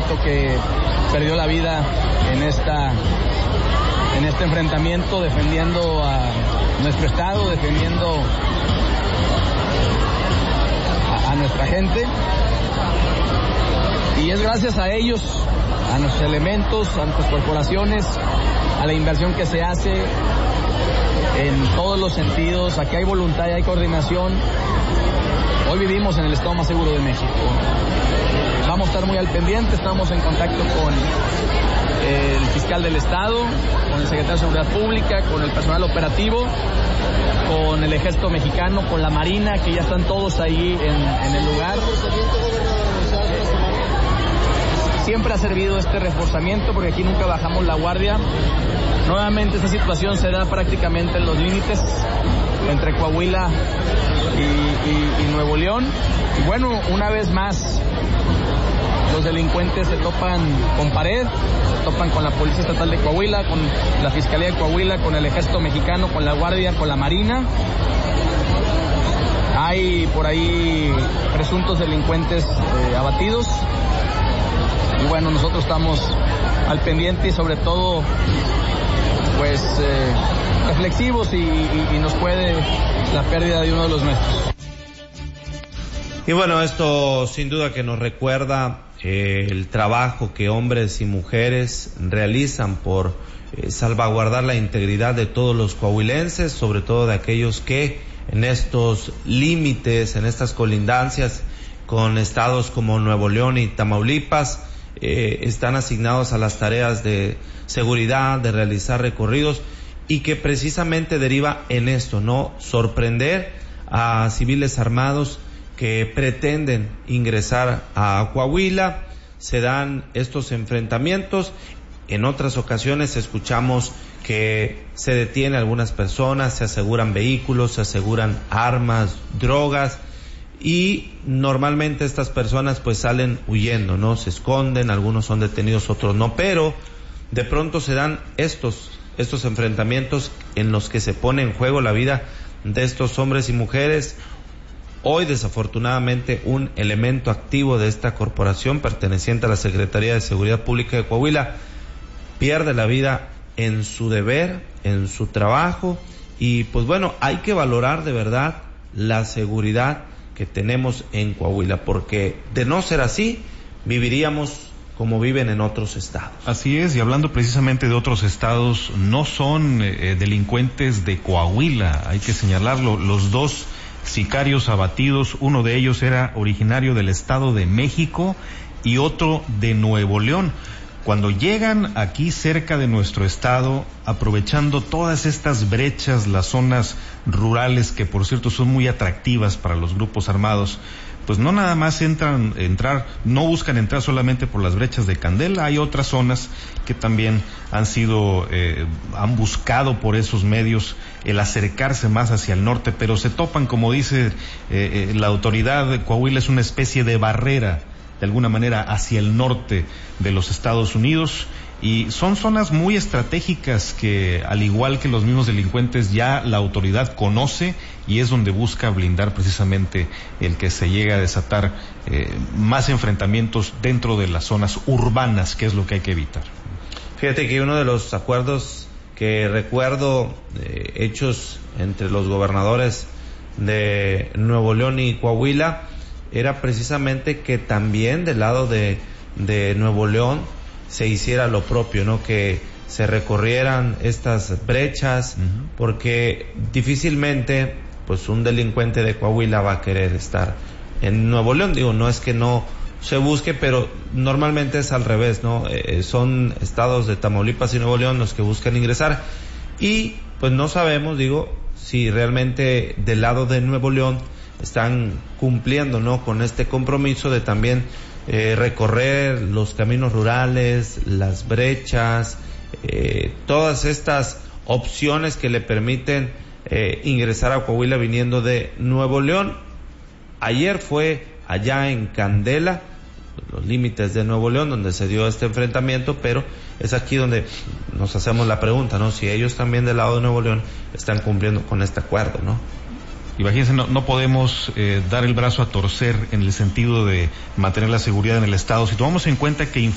sargento que perdió la vida en este enfrentamiento, defendiendo a nuestro estado, defendiendo a nuestra gente. Y es gracias a ellos, a nuestros elementos, a nuestras corporaciones, a la inversión que se hace en todos los sentidos. Aquí hay voluntad y hay coordinación. Hoy vivimos en el estado más seguro de México. Vamos a estar muy al pendiente, estamos en contacto con el fiscal del estado, con el secretario de Seguridad Pública, con el personal operativo, con el Ejército Mexicano, con la Marina, que ya están todos ahí en el lugar. Siempre ha servido este reforzamiento porque aquí nunca bajamos la guardia. Nuevamente esta situación se da prácticamente en los límites entre Coahuila y Nuevo León. Y bueno, una vez más los delincuentes se topan con pared, se topan con la Policía Estatal de Coahuila, con la Fiscalía de Coahuila, con el Ejército Mexicano, con la Guardia, con la Marina. Hay por ahí presuntos delincuentes abatidos. Y bueno, nosotros estamos al pendiente y sobre todo pues reflexivos y nos puede la pérdida de uno de los nuestros. Y bueno, esto sin duda que nos recuerda el trabajo que hombres y mujeres realizan por salvaguardar la integridad de todos los coahuilenses, sobre todo de aquellos que en estos límites, en estas colindancias con estados como Nuevo León y Tamaulipas, están asignados a las tareas de seguridad, de realizar recorridos y que precisamente deriva en esto, ¿no? Sorprender a civiles armados que pretenden ingresar a Coahuila. Se dan estos enfrentamientos. En otras ocasiones escuchamos que se detienen algunas personas, se aseguran vehículos, se aseguran armas, drogas. Y normalmente estas personas pues salen huyendo, ¿no? Se esconden, algunos son detenidos, otros no, pero de pronto se dan estos enfrentamientos en los que se pone en juego la vida de estos hombres y mujeres. Hoy desafortunadamente un elemento activo de esta corporación perteneciente a la Secretaría de Seguridad Pública de Coahuila pierde la vida en su deber, en su trabajo, y pues bueno, hay que valorar de verdad la seguridad que tenemos en Coahuila, porque de no ser así, viviríamos como viven en otros estados. Así es, y hablando precisamente de otros estados, no son delincuentes de Coahuila, hay que señalarlo. Los dos sicarios abatidos, uno de ellos era originario del Estado de México y otro de Nuevo León. Cuando llegan aquí cerca de nuestro estado, aprovechando todas estas brechas, las zonas rurales que por cierto son muy atractivas para los grupos armados, pues no nada más no buscan entrar solamente por las brechas de Candela, hay otras zonas que también han buscado por esos medios el acercarse más hacia el norte, pero se topan, como dice la autoridad de Coahuila, es una especie de barrera de alguna manera hacia el norte de los Estados Unidos, y son zonas muy estratégicas que, al igual que los mismos delincuentes, ya la autoridad conoce, y es donde busca blindar precisamente el que se llegue a desatar más enfrentamientos dentro de las zonas urbanas, que es lo que hay que evitar. Fíjate que uno de los acuerdos que recuerdo hechos entre los gobernadores de Nuevo León y Coahuila era precisamente que también del lado de Nuevo León se hiciera lo propio, ¿no? Que se recorrieran estas brechas, porque difícilmente pues un delincuente de Coahuila va a querer estar en Nuevo León. Digo, no es que no se busque, pero normalmente es al revés, ¿no? Son estados de Tamaulipas y Nuevo León los que buscan ingresar, y pues no sabemos, si realmente del lado de Nuevo León están cumpliendo, ¿no?, con este compromiso de también recorrer los caminos rurales, las brechas, todas estas opciones que le permiten ingresar a Coahuila viniendo de Nuevo León. Ayer fue allá en Candela, los límites de Nuevo León, donde se dio este enfrentamiento, pero es aquí donde nos hacemos la pregunta, ¿no?, si ellos también del lado de Nuevo León están cumpliendo con este acuerdo, ¿no? Imagínense, no podemos dar el brazo a torcer en el sentido de mantener la seguridad en el estado si tomamos en cuenta que